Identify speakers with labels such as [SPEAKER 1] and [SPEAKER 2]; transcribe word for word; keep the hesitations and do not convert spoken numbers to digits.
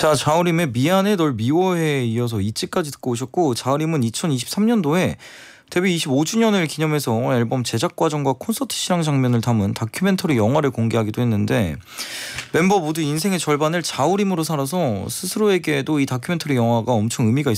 [SPEAKER 1] 자, 자우림의 미안해 널 미워해에 이어서 이치까지 듣고 오셨고, 자우림은 이천이십삼 년도에 데뷔 이십오 주년을 기념해서 앨범 제작 과정과 콘서트 실황 장면을 담은 다큐멘터리 영화를 공개하기도 했는데, 멤버 모두 인생의 절반을 자우림으로 살아서 스스로에게도 이 다큐멘터리 영화가 엄청 의미가